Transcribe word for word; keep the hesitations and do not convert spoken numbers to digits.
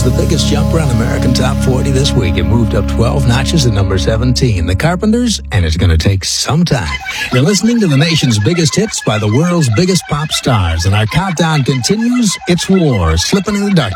was the biggest jumper on American Top forty this week. It moved up twelve notches at number seventeen. The Carpenters, and it's going to take some time. You're listening to the nation's biggest hits by the world's biggest pop stars, and our countdown continues. It's War, Slipping in the Dark.